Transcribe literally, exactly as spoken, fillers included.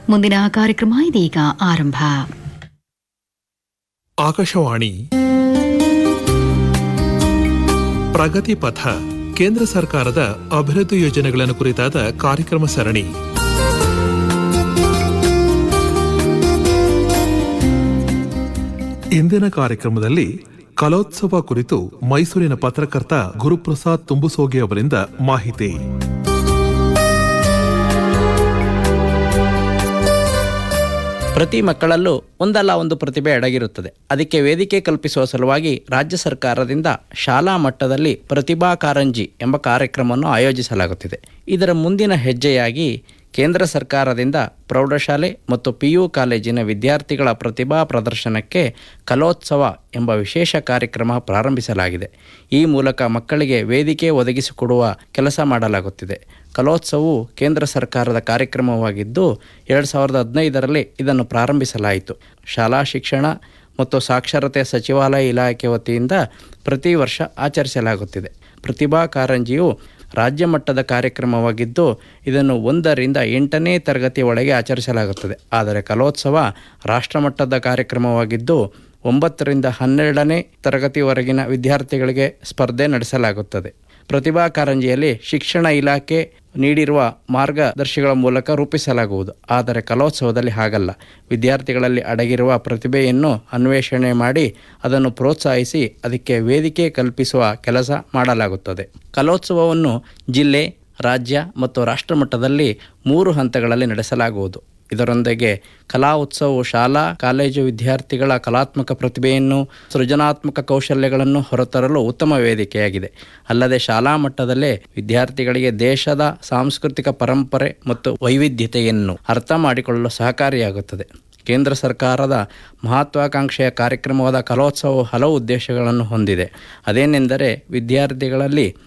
ಮುಂದಿನ ಕಾರ್ಯಕ್ರಮ ಇದೀಗ ಆರಂಭ. ಆಕಾಶವಾಣಿ ಪ್ರಗತಿ ಪಥ, ಕೇಂದ್ರ ಸರ್ಕಾರದ ಅಭಿವೃದ್ಧಿ ಯೋಜನೆಗಳನ್ನು ಕುರಿತಾದ ಕಾರ್ಯಕ್ರಮ ಸರಣಿ. ಇಂದಿನ ಕಾರ್ಯಕ್ರಮದಲ್ಲಿ ಕಲೋತ್ಸವ ಕುರಿತು ಮೈಸೂರಿನ ಪತ್ರಕರ್ತ ಗುರುಪ್ರಸಾದ್ ತುಂಬುಸೋಗೆ ಅವರಿಂದ ಮಾಹಿತಿ. ಪ್ರತಿ ಮಕ್ಕಳಲ್ಲೂ ಒಂದಲ್ಲ ಒಂದು ಪ್ರತಿಭೆ ಅಡಗಿರುತ್ತದೆ. ಅದಕ್ಕೆ ವೇದಿಕೆ ಕಲ್ಪಿಸುವ ಸಲುವಾಗಿ ರಾಜ್ಯ ಸರ್ಕಾರದಿಂದ ಶಾಲಾ ಮಟ್ಟದಲ್ಲಿ ಪ್ರತಿಭಾ ಕಾರಂಜಿ ಎಂಬ ಕಾರ್ಯಕ್ರಮವನ್ನು ಆಯೋಜಿಸಲಾಗುತ್ತಿದೆ. ಇದರ ಮುಂದಿನ ಹೆಜ್ಜೆಯಾಗಿ ಕೇಂದ್ರ ಸರ್ಕಾರದಿಂದ ಪ್ರೌಢಶಾಲೆ ಮತ್ತು ಪಿ ಯು ಕಾಲೇಜಿನ ವಿದ್ಯಾರ್ಥಿಗಳ ಪ್ರತಿಭಾ ಪ್ರದರ್ಶನಕ್ಕೆ ಕಲೋತ್ಸವ ಎಂಬ ವಿಶೇಷ ಕಾರ್ಯಕ್ರಮ ಪ್ರಾರಂಭಿಸಲಾಗಿದೆ. ಈ ಮೂಲಕ ಮಕ್ಕಳಿಗೆ ವೇದಿಕೆ ಒದಗಿಸಿಕೊಡುವ ಕೆಲಸ ಮಾಡಲಾಗುತ್ತಿದೆ. ಕಲೋತ್ಸವವು ಕೇಂದ್ರ ಸರ್ಕಾರದ ಕಾರ್ಯಕ್ರಮವಾಗಿದ್ದು ಎರಡು ಸಾವಿರದ ಹದಿನೈದರಲ್ಲಿ ಇದನ್ನು ಪ್ರಾರಂಭಿಸಲಾಯಿತು. ಶಾಲಾ ಶಿಕ್ಷಣ ಮತ್ತು ಸಾಕ್ಷರತೆ ಸಚಿವಾಲಯ ಇಲಾಖೆ ವತಿಯಿಂದ ಪ್ರತಿ ವರ್ಷ ಆಚರಿಸಲಾಗುತ್ತಿದೆ. ಪ್ರತಿಭಾ ಕಾರಂಜಿಯು ರಾಜ್ಯ ಮಟ್ಟದ ಕಾರ್ಯಕ್ರಮವಾಗಿದ್ದು ಇದನ್ನು ಒಂದರಿಂದ ಎಂಟನೇ ತರಗತಿಯೊಳಗೆ ಆಚರಿಸಲಾಗುತ್ತದೆ. ಆದರೆ ಕಲೋತ್ಸವ ರಾಷ್ಟ್ರಮಟ್ಟದ ಕಾರ್ಯಕ್ರಮವಾಗಿದ್ದು ಒಂಬತ್ತರಿಂದ ಹನ್ನೆರಡನೇ ತರಗತಿವರೆಗಿನ ವಿದ್ಯಾರ್ಥಿಗಳಿಗೆ ಸ್ಪರ್ಧೆ ನಡೆಸಲಾಗುತ್ತದೆ. ಪ್ರತಿಭಾ ಕಾರಂಜಿಯಲ್ಲಿ ಶಿಕ್ಷಣ ಇಲಾಖೆ ನೀಡಿರುವ ಮಾರ್ಗದರ್ಶಿಗಳ ಮೂಲಕ ರೂಪಿಸಲಾಗುವುದು. ಆದರೆ ಕಲೋತ್ಸವದಲ್ಲಿ ಹಾಗಲ್ಲ. ವಿದ್ಯಾರ್ಥಿಗಳಲ್ಲಿ ಅಡಗಿರುವ ಪ್ರತಿಭೆಯನ್ನು ಅನ್ವೇಷಣೆ ಮಾಡಿ ಅದನ್ನು ಪ್ರೋತ್ಸಾಹಿಸಿ ಅದಕ್ಕೆ ವೇದಿಕೆ ಕಲ್ಪಿಸುವ ಕೆಲಸ ಮಾಡಲಾಗುತ್ತದೆ. ಕಲೋತ್ಸವವನ್ನು ಜಿಲ್ಲೆ, ರಾಜ್ಯ ಮತ್ತು ರಾಷ್ಟ್ರಮಟ್ಟದಲ್ಲಿ ಮೂರು ಹಂತಗಳಲ್ಲಿ ನಡೆಸಲಾಗುವುದು. ಇದರೊಂದಿಗೆ ಕಲಾ ಉತ್ಸವವು ಶಾಲಾ ಕಾಲೇಜು ವಿದ್ಯಾರ್ಥಿಗಳ ಕಲಾತ್ಮಕ ಪ್ರತಿಭೆಯನ್ನು, ಸೃಜನಾತ್ಮಕ ಕೌಶಲ್ಯಗಳನ್ನು ಹೊರತರಲು ಉತ್ತಮ ವೇದಿಕೆಯಾಗಿದೆ. ಅಲ್ಲದೆ ಶಾಲಾ ಮಟ್ಟದಲ್ಲೇ ವಿದ್ಯಾರ್ಥಿಗಳಿಗೆ ದೇಶದ ಸಾಂಸ್ಕೃತಿಕ ಪರಂಪರೆ ಮತ್ತು ವೈವಿಧ್ಯತೆಯನ್ನು ಅರ್ಥ ಮಾಡಿಕೊಳ್ಳಲು ಸಹಕಾರಿಯಾಗುತ್ತದೆ. ಕೇಂದ್ರ ಸರ್ಕಾರದ ಮಹತ್ವಾಕಾಂಕ್ಷೆಯ ಕಾರ್ಯಕ್ರಮವಾದ ಕಲೋತ್ಸವವು ಹಲವು ಉದ್ದೇಶಗಳನ್ನು ಹೊಂದಿದೆ. ಅದೇನೆಂದರೆ ವಿದ್ಯಾರ್ಥಿಗಳಲ್ಲಿ